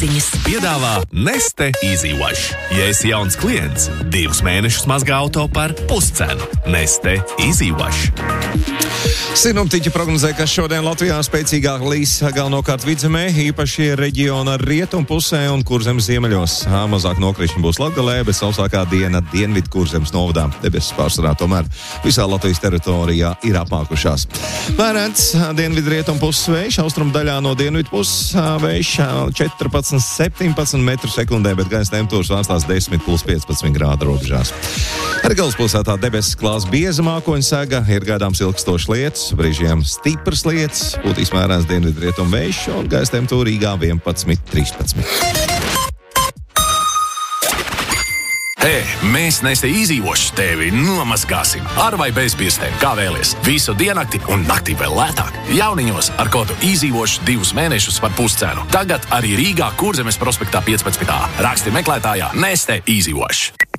Piedāvā Neste Easy Wash. Ja esi jauns klients, 2 mēnešus mazgā auto par puscenu. Neste Easy Wash. Sinoptiķi prognozē, ka šodien Latvijā spēcīgāk līs galvenokārt vidzemē, īpaši reģiona rietumu pusē un Kurzemes ziemeļos. Mazāk nokrišņi būs Latgalē, bet sausākā diena dienvidu Kurzemes novadā. Debesis pārsvarā tomēr visā Latvijas teritorijā ir apmākušās. Vērēts dienvidu rietumu puses vējš, austrumu daļā no dienvidu puses vējš 14-17 metru sekundē, bet gaisa temperatūras vārstās 10+15 grādu robežās. Arī galvaspilsētā debesis klās bieza mākoņu sega, ir gaidāms ilgstošs lietus, brīžiem stipras lietus, pūtīs mērens dienvidu rietumu vējš un gaisa temperatūra Rīgā 11-13. Mēs Neste Easy Wash tevi nomazgāsim ar vai bez pirkstiem, kā vēlies. Visu diennakti un naktī vēl lētāk. Jauniņos ar kodu Easy Wash 2 mēnešus par puscenu. Tagad arī Rīgā Kurzemes prospektā 15. Raksti meklētājā Neste Easy Wash.